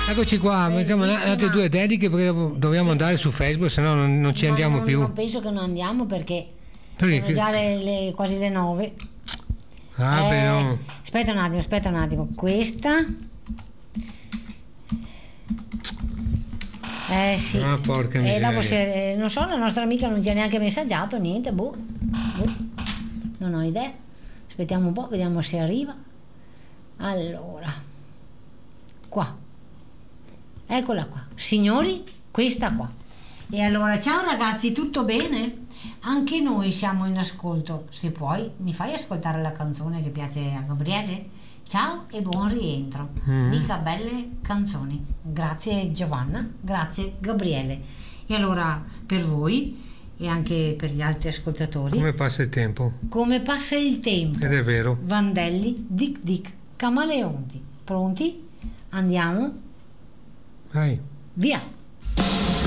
Eccoci qua, mettiamo altre due dediche perché dobbiamo andare su Facebook, se no non ci andiamo più. Non penso che non andiamo perché sono già quasi le 9. Beh, no. Aspetta un attimo, questa. Sì. Porca miseria. Dopo non so, la nostra amica non ci ha neanche messaggiato, niente, boh. Non ho idea. Aspettiamo un po', vediamo se arriva. Allora, qua. Eccola qua. Signori, questa qua. E allora, ciao ragazzi, tutto bene? Anche noi siamo in ascolto. Se puoi, mi fai ascoltare la canzone che piace a Gabriele? Ciao e buon rientro. Mica belle canzoni. Grazie Giovanna, grazie Gabriele. E allora, per voi e anche per gli altri ascoltatori, come passa il tempo? Come passa il tempo? Ed è vero. Vandelli, Dic Dic, Camaleonti. Pronti? Andiamo? Vai. Via!